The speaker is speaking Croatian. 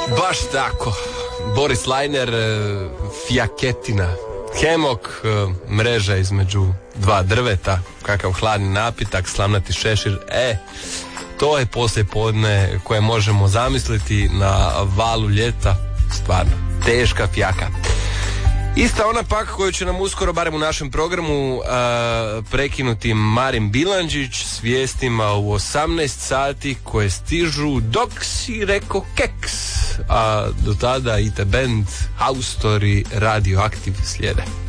Baš tako. Boris Lajner, Fijaketina, Hemok, mreža između dva drveta, kakav hladni napitak, slamnati šešir. To je poslijepodne koje možemo zamisliti na valu ljeta. Stvarno, teška fjaka. Ista ona pak koju će nam uskoro, barem u našem programu, prekinuti Marin Bilandžić s vijestima u 18 sati koje stižu dok si rekao keks. A do tada IT Band, House Story, Radioaktiv slijede.